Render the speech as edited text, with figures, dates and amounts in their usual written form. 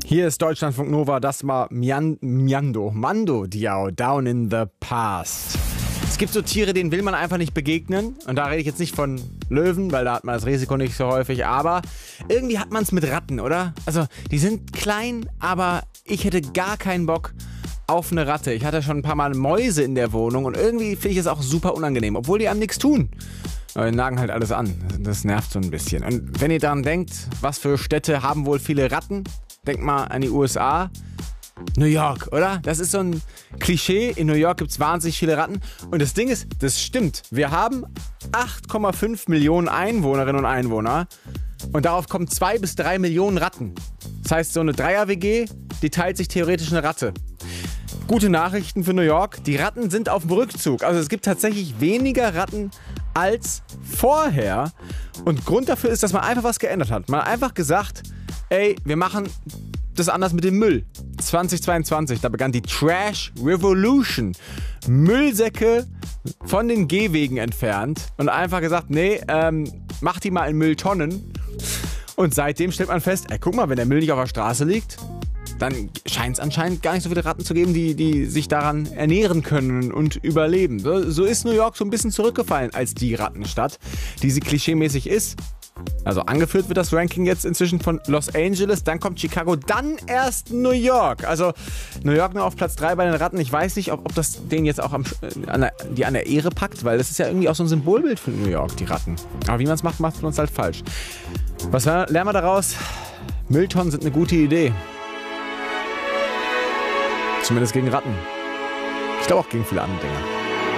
Hier ist Deutschlandfunk Nova, das war Mando Diao, Down in the Past. Es gibt so Tiere, denen will man einfach nicht begegnen. Und da rede ich jetzt nicht von Löwen, weil da hat man das Risiko nicht so häufig. Aber irgendwie hat man es mit Ratten, oder? Also, die sind klein, aber ich hätte gar keinen Bock auf eine Ratte. Ich hatte schon ein paar Mal Mäuse in der Wohnung und irgendwie finde ich es auch super unangenehm, obwohl die einem nichts tun. Aber die nagen halt alles an. Das nervt so ein bisschen. Und wenn ihr daran denkt, was für Städte haben wohl viele Ratten? Denkt mal an die USA. New York, oder? Das ist so ein Klischee. In New York gibt es wahnsinnig viele Ratten. Und das Ding ist, das stimmt. Wir haben 8,5 Millionen Einwohnerinnen und Einwohner. Und darauf kommen 2 bis 3 Millionen Ratten. Das heißt, so eine Dreier-WG, die teilt sich theoretisch eine Ratte. Gute Nachrichten für New York. Die Ratten sind auf dem Rückzug. Also es gibt tatsächlich weniger Ratten als vorher. Und Grund dafür ist, dass man einfach was geändert hat. Man hat einfach gesagt, ey, wir machen das anders mit dem Müll. 2022, da begann die Trash Revolution. Müllsäcke von den Gehwegen entfernt und einfach gesagt, nee, mach die mal in Mülltonnen. Und seitdem stellt man fest, ey, guck mal, wenn der Müll nicht auf der Straße liegt, dann scheint es anscheinend gar nicht so viele Ratten zu geben, die sich daran ernähren können und überleben. So ist New York so ein bisschen zurückgefallen als die Rattenstadt, die sie klischeemäßig ist. Also angeführt wird das Ranking jetzt inzwischen von Los Angeles, dann kommt Chicago, dann erst New York. Also New York nur auf Platz 3 bei den Ratten. Ich weiß nicht, ob das denen jetzt auch an der Ehre packt, weil das ist ja irgendwie auch so ein Symbolbild für New York, die Ratten. Aber wie man es macht, macht man es halt falsch. Was lernen wir daraus? Mülltonnen sind eine gute Idee. Zumindest gegen Ratten. Ich glaube auch gegen viele andere Dinge.